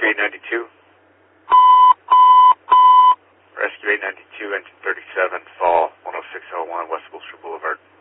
892. Rescue 892, engine 37, fall 10601, West Wilshire Boulevard.